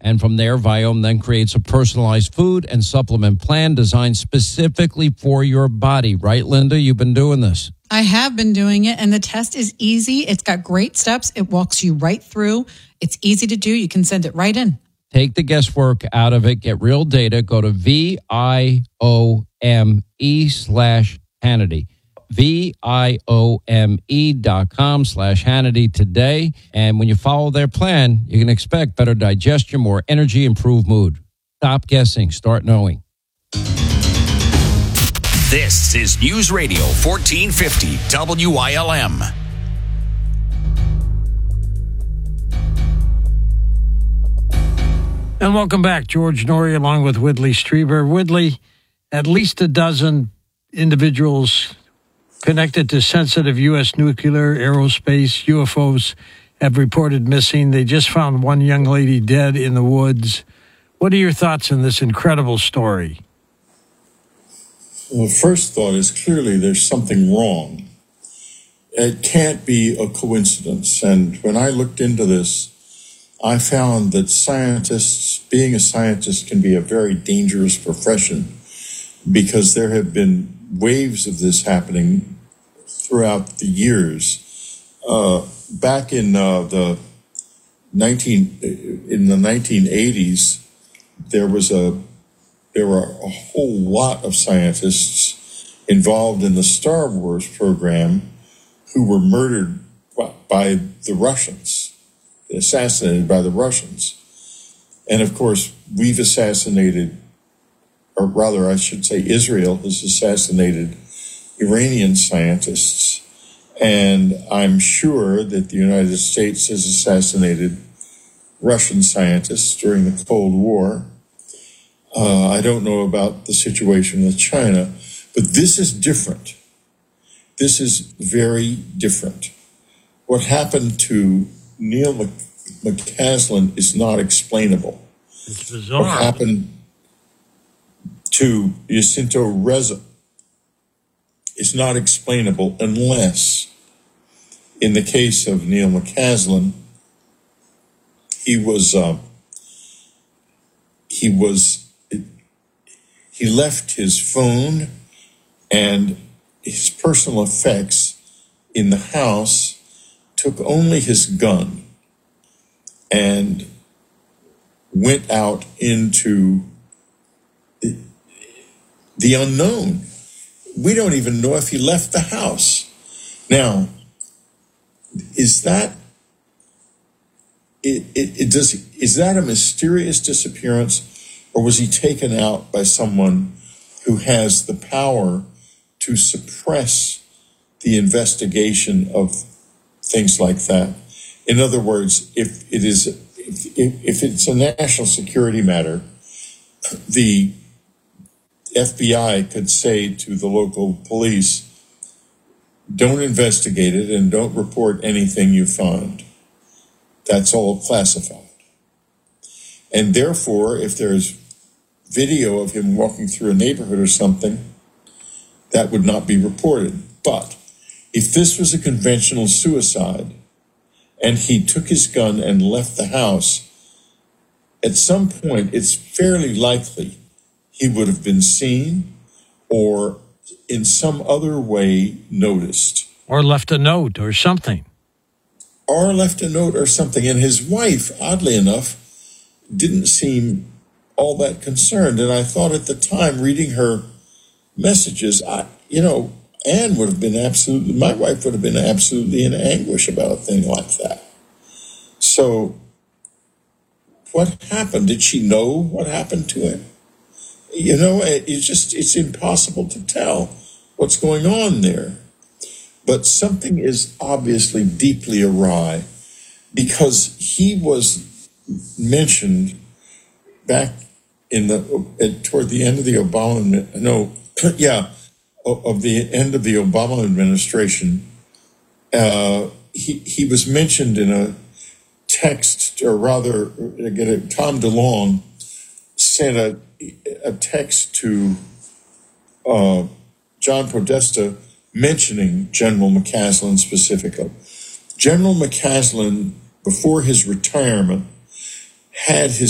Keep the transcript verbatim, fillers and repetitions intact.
And from there, Viome then creates a personalized food and supplement plan designed specifically for your body. Right, Linda? You've been doing this. I have been doing it, and the test is easy. It's got great steps. It walks you right through. It's easy to do. You can send it right in. Take the guesswork out of it. Get real data. Go to V I O M E slash Hannity. V I O M E dot com slash Hannity today. And when you follow their plan, you can expect better digestion, more energy, improved mood. Stop guessing. Start knowing. This is News Radio fourteen fifty W I L M. And welcome back. George Noory along with Whitley Strieber. Whitley, at least a dozen individuals connected to sensitive U S nuclear, aerospace, U F Os have reported missing. They just found one young lady dead in the woods. What are your thoughts on this incredible story? Well, the first thought is clearly there's something wrong. It can't be a coincidence. And when I looked into this, I found that scientists, being a scientist can be a very dangerous profession because there have been waves of this happening throughout the years. Uh, back in uh, the nineteen in the nineteen eighties, there was a there were a whole lot of scientists involved in the Star Wars program who were murdered by the Russians, assassinated by the Russians. And of course, we've assassinated, or rather, I should say, Israel has assassinated Iranian scientists. And I'm sure that the United States has assassinated Russian scientists during the Cold War. Uh, I don't know about the situation with China, but this is different. This is very different. What happened to Neil McCaslin is not explainable. It's bizarre. What happened to Jacinto Reza is not explainable unless, in the case of Neil McCaslin, he was uh, he was he left his phone and his personal effects in the house, took only his gun, and went out into the, the unknown. We don't even know if he left the house. Now, is that it, it, it does is that a mysterious disappearance, or was he taken out by someone who has the power to suppress the investigation of things like that? In other words, if it is if, if it's a national security matter, the F B I could say to the local police, don't investigate it and don't report anything you find. That's all classified. And therefore, if there's video of him walking through a neighborhood or something, that would not be reported. But if this was a conventional suicide and he took his gun and left the house, at some point it's fairly likely he would have been seen or in some other way noticed. Or left a note or something. Or left a note or something. And his wife, oddly enough, didn't seem all that concerned. And I thought at the time, reading her messages, I, you know, Anne would have been absolutely, my wife would have been absolutely in anguish about a thing like that. So what happened? Did she know what happened to him? You know, it, it's just, it's impossible to tell what's going on there. But something is obviously deeply awry, because he was mentioned back in the, uh, toward the end of the Obama, no, yeah, of the end of the Obama administration. Uh, he, he was mentioned in a text, or rather, again, Tom DeLonge sent a, a text to uh, John Podesta mentioning General McCaslin specifically. General McCaslin, before his retirement, had his